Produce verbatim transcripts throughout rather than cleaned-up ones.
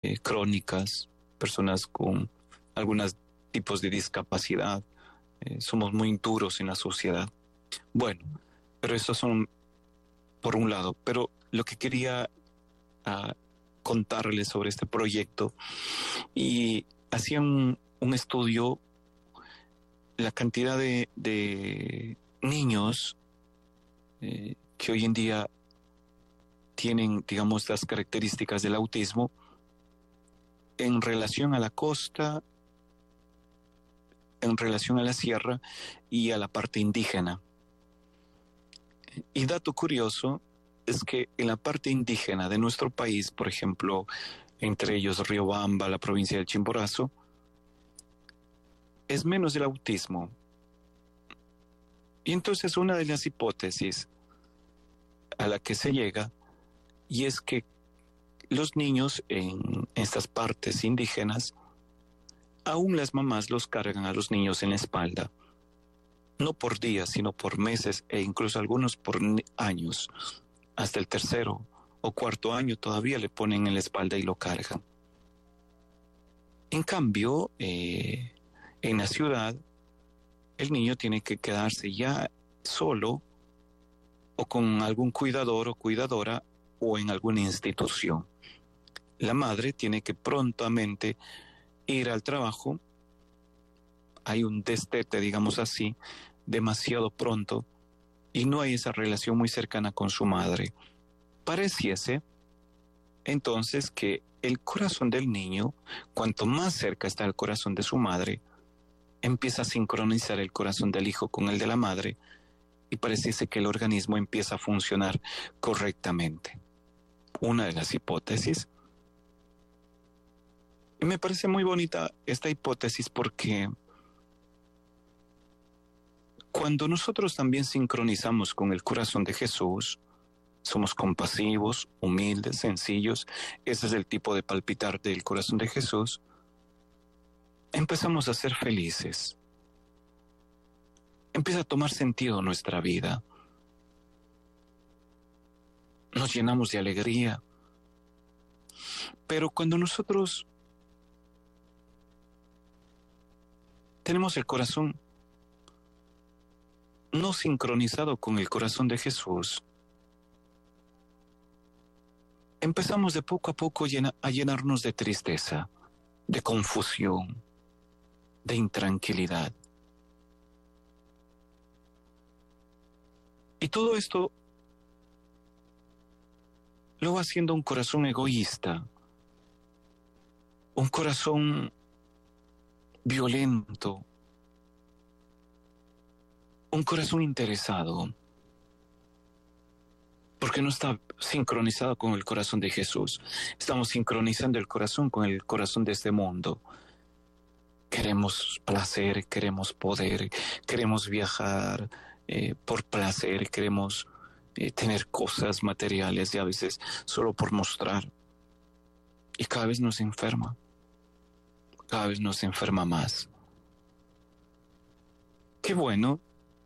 eh, crónicas, personas con algunos tipos de discapacidad. Eh, somos muy duros en la sociedad. Bueno, pero eso son por un lado. Pero lo que quería uh, contarles sobre este proyecto, y hacían un, un estudio, la cantidad de, de niños eh, que hoy en día tienen, digamos, las características del autismo en relación a la costa, en relación a la sierra y a la parte indígena. Y dato curioso es que en la parte indígena de nuestro país, por ejemplo, entre ellos Riobamba, la provincia del Chimborazo, es menos el autismo. Y entonces una de las hipótesis a la que se llega, y es que los niños en estas partes indígenas, aún las mamás los cargan a los niños en la espalda, no por días, sino por meses e incluso algunos por años. Hasta el tercero o cuarto año todavía le ponen en la espalda y lo cargan. En cambio, eh, en la ciudad, el niño tiene que quedarse ya solo o con algún cuidador o cuidadora o en alguna institución. La madre tiene que prontamente ir al trabajo. Hay un destete, digamos así, demasiado pronto, y no hay esa relación muy cercana con su madre. Pareciese entonces que el corazón del niño, cuanto más cerca está el corazón de su madre, empieza a sincronizar el corazón del hijo con el de la madre, y pareciese que el organismo empieza a funcionar correctamente. Una de las hipótesis. Y me parece muy bonita esta hipótesis porque cuando nosotros también sincronizamos con el corazón de Jesús, somos compasivos, humildes, sencillos, ese es el tipo de palpitar del corazón de Jesús, empezamos a ser felices. Empieza a tomar sentido nuestra vida. Nos llenamos de alegría. Pero cuando nosotros tenemos el corazón no sincronizado con el corazón de Jesús, empezamos de poco a poco llena, a llenarnos de tristeza, de confusión, de intranquilidad. Y todo esto lo va haciendo un corazón egoísta, un corazón violento, un corazón interesado, porque no está sincronizado con el corazón de Jesús. Estamos sincronizando el corazón con el corazón de este mundo. Queremos placer, queremos poder, queremos viajar eh, por placer, queremos eh, tener cosas materiales y a veces solo por mostrar. Y cada vez nos enferma, cada vez nos enferma más. Qué bueno,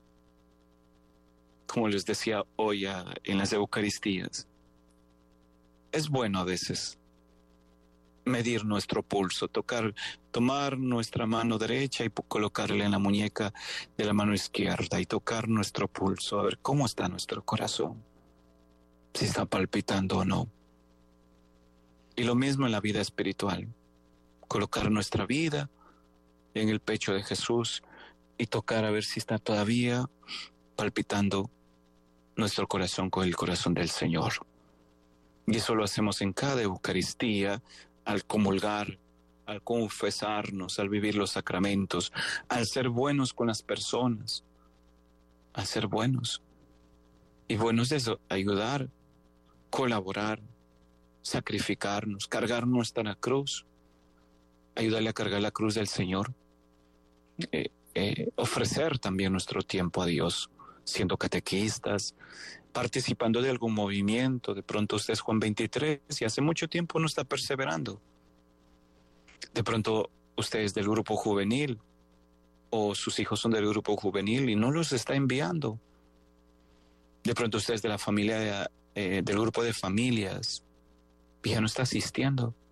como les decía hoy a, en las Eucaristías, es bueno a veces medir nuestro pulso, tocar, tomar nuestra mano derecha y colocarla en la muñeca de la mano izquierda y tocar nuestro pulso, a ver cómo está nuestro corazón, si está palpitando o no. Y lo mismo en la vida espiritual, colocar nuestra vida en el pecho de Jesús y tocar a ver si está todavía palpitando nuestro corazón con el corazón del Señor. Y eso lo hacemos en cada Eucaristía, al comulgar, al confesarnos, al vivir los sacramentos, al ser buenos con las personas, al ser buenos. Y bueno es eso, ayudar, colaborar, sacrificarnos, cargar nuestra cruz, ayudarle a cargar la cruz del Señor, eh, eh, ofrecer también nuestro tiempo a Dios, siendo catequistas, participando de algún movimiento. De pronto usted es Juan veintitrés y hace mucho tiempo no está perseverando. De pronto usted es del grupo juvenil o sus hijos son del grupo juvenil y no los está enviando. De pronto usted es de la familia, eh, del grupo de familias y ya no está asistiendo.